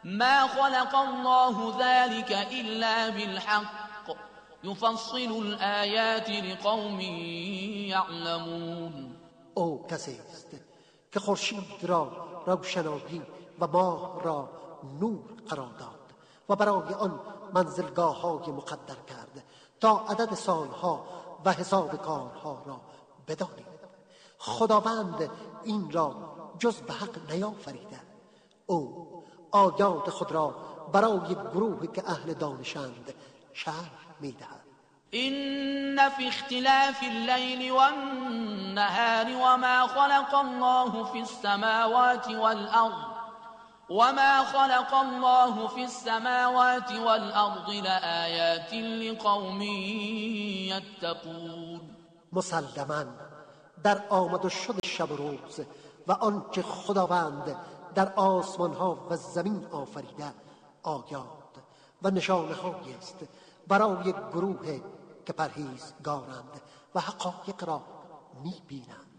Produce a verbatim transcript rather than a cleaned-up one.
ما خلق الله ذلك الا بالحق یفصل الآیات لقوم یعلمون. او کسی است که خورشید را روشنایی و ماه را نور قرار داد و برای آن منزلگاه های مقدر کرد تا عدد سالها و حساب کارها را بدانید. خداوند این را جز به حق نیافریده. او آیات خود را برای گروهی که اهل دانشند شرح می‌دهد. إن في اختلاف الليل والنهار وما خلق الله في السماوات والأرض وما خلق الله في السماوات والأرض لآيات لقوم يتقون. مسلماً در آمد و شد شب و روز و آنچه خداوند در آسمان ها و زمین آفریده آیات و نشانه هایی است برای گروه که پرهیزگارند و حقایق را می بینند.